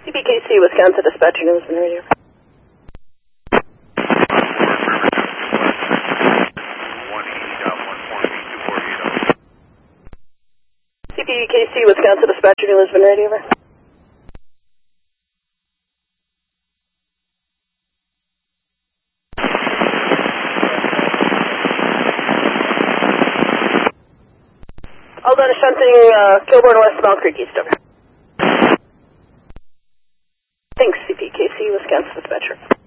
CPKC, Wisconsin Dispatcher, Lisbon Radio. CPKC, Wisconsin Dispatcher, Lisbon Radio. Over. All done shunting Kilbourne West, Mount Creek East. Over. Thanks, CPKC, Wisconsin Dispatcher.